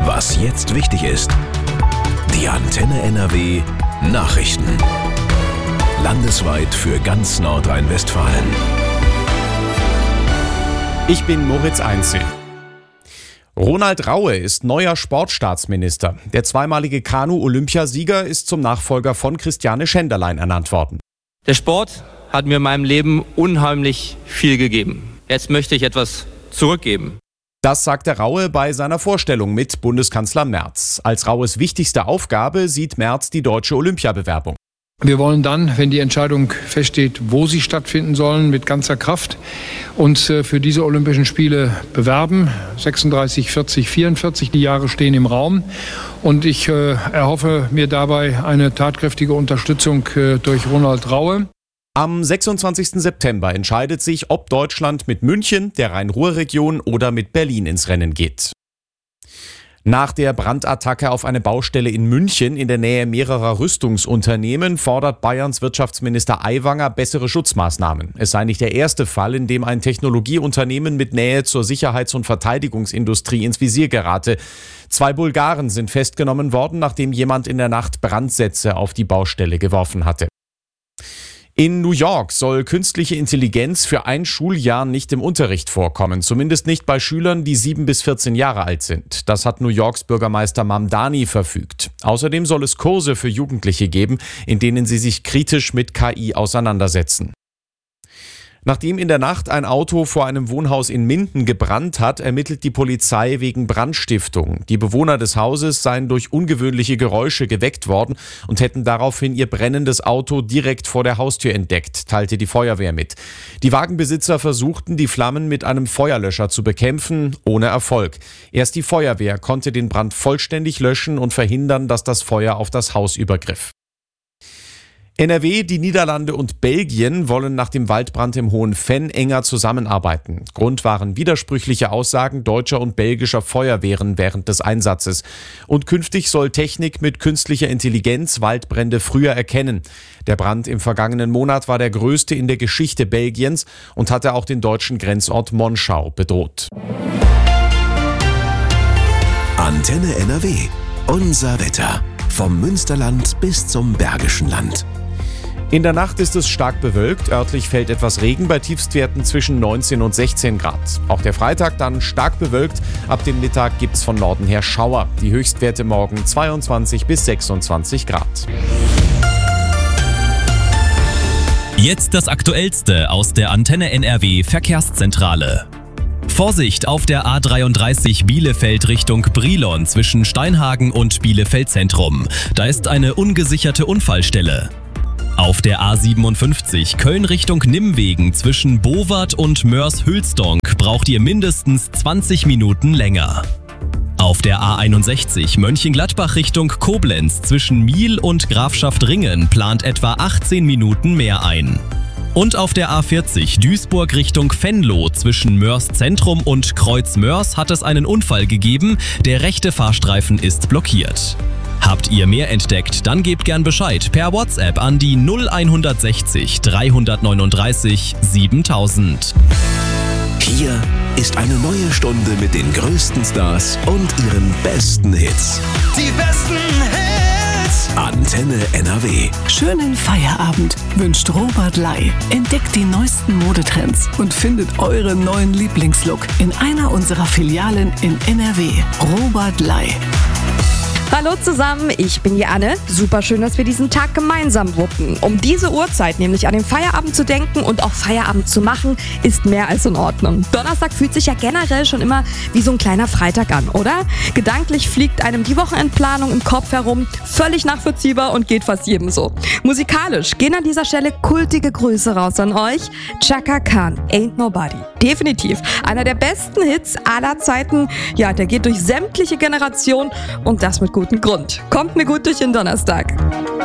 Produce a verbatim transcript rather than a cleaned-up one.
Was jetzt wichtig ist. Die Antenne N R W Nachrichten. Landesweit für ganz Nordrhein-Westfalen. Ich bin Moritz Einzel. Ronald Raue ist neuer Sportstaatsminister. Der zweimalige Kanu-Olympiasieger ist zum Nachfolger von Christiane Schenderlein ernannt worden. Der Sport hat mir in meinem Leben unheimlich viel gegeben. Jetzt möchte ich etwas zurückgeben. Das sagte Raue bei seiner Vorstellung mit Bundeskanzler Merz. Als Raues wichtigste Aufgabe sieht Merz die deutsche Olympiabewerbung. Wir wollen dann, wenn die Entscheidung feststeht, wo sie stattfinden sollen, mit ganzer Kraft uns für diese Olympischen Spiele bewerben. sechsunddreißig, vierzig, vierundvierzig, die Jahre stehen im Raum. Und ich äh, erhoffe mir dabei eine tatkräftige Unterstützung äh, durch Ronald Raue. Am sechsundzwanzigsten September entscheidet sich, ob Deutschland mit München, der Rhein-Ruhr-Region oder mit Berlin ins Rennen geht. Nach der Brandattacke auf eine Baustelle in München in der Nähe mehrerer Rüstungsunternehmen fordert Bayerns Wirtschaftsminister Aiwanger bessere Schutzmaßnahmen. Es sei nicht der erste Fall, in dem ein Technologieunternehmen mit Nähe zur Sicherheits- und Verteidigungsindustrie ins Visier gerate. Zwei Bulgaren sind festgenommen worden, nachdem jemand in der Nacht Brandsätze auf die Baustelle geworfen hatte. In New York soll künstliche Intelligenz für ein Schuljahr nicht im Unterricht vorkommen, zumindest nicht bei Schülern, die sieben bis vierzehn Jahre alt sind. Das hat New Yorks Bürgermeister Mamdani verfügt. Außerdem soll es Kurse für Jugendliche geben, in denen sie sich kritisch mit K I auseinandersetzen. Nachdem in der Nacht ein Auto vor einem Wohnhaus in Minden gebrannt hat, ermittelt die Polizei wegen Brandstiftung. Die Bewohner des Hauses seien durch ungewöhnliche Geräusche geweckt worden und hätten daraufhin ihr brennendes Auto direkt vor der Haustür entdeckt, teilte die Feuerwehr mit. Die Wagenbesitzer versuchten, die Flammen mit einem Feuerlöscher zu bekämpfen, ohne Erfolg. Erst die Feuerwehr konnte den Brand vollständig löschen und verhindern, dass das Feuer auf das Haus übergriff. N R W, die Niederlande und Belgien wollen nach dem Waldbrand im Hohen Venn enger zusammenarbeiten. Grund waren widersprüchliche Aussagen deutscher und belgischer Feuerwehren während des Einsatzes. Und künftig soll Technik mit künstlicher Intelligenz Waldbrände früher erkennen. Der Brand im vergangenen Monat war der größte in der Geschichte Belgiens und hatte auch den deutschen Grenzort Monschau bedroht. Antenne N R W. Unser Wetter. Vom Münsterland bis zum Bergischen Land. In der Nacht ist es stark bewölkt, örtlich fällt etwas Regen bei Tiefstwerten zwischen neunzehn und sechzehn Grad. Auch der Freitag dann stark bewölkt, ab dem Mittag gibt's von Norden her Schauer. Die Höchstwerte morgen zweiundzwanzig bis sechsundzwanzig Grad. Jetzt das Aktuellste aus der Antenne N R W Verkehrszentrale. Vorsicht auf der A dreiunddreißig Bielefeld Richtung Brilon zwischen Steinhagen und Bielefeld Zentrum. Da ist eine ungesicherte Unfallstelle. Auf der A siebenundfünfzig Köln Richtung Nimwegen zwischen Bowart und Moers-Hülsdonk braucht ihr mindestens zwanzig Minuten länger. Auf der A einundsechzig Mönchengladbach Richtung Koblenz zwischen Miel und Grafschaft Ringen plant etwa achtzehn Minuten mehr ein. Und auf der A vierzig Duisburg Richtung Venlo zwischen Moers Zentrum und Kreuz Moers hat es einen Unfall gegeben, der rechte Fahrstreifen ist blockiert. Habt ihr mehr entdeckt, dann gebt gern Bescheid per WhatsApp an die null hundertsechzig dreihundertneununddreißig siebentausend. Hier ist eine neue Stunde mit den größten Stars und ihren besten Hits. Die besten Hits! Antenne N R W. Schönen Feierabend wünscht Robert Lai. Entdeckt die neuesten Modetrends und findet euren neuen Lieblingslook in einer unserer Filialen in N R W. Robert Lai. Hallo zusammen, ich bin die Anne. Super schön, dass wir diesen Tag gemeinsam wuppen. Um diese Uhrzeit nämlich an den Feierabend zu denken und auch Feierabend zu machen, ist mehr als in Ordnung. Donnerstag fühlt sich ja generell schon immer wie so ein kleiner Freitag an, oder? Gedanklich fliegt einem die Wochenendplanung im Kopf herum, völlig nachvollziehbar und geht fast jedem so. Musikalisch gehen an dieser Stelle kultige Grüße raus an euch. Chaka Khan, Ain't Nobody. Definitiv einer der besten Hits aller Zeiten. Ja, der geht durch sämtliche Generationen und das mit gutem Grund. Kommt mir gut durch den Donnerstag.